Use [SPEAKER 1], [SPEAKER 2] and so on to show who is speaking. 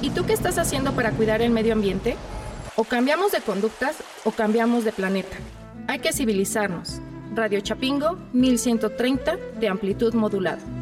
[SPEAKER 1] ¿Y tú qué estás haciendo para cuidar el medio ambiente? O cambiamos de conductas o cambiamos de planeta. Hay que civilizarnos. Radio Chapingo, 1130 de amplitud modulada.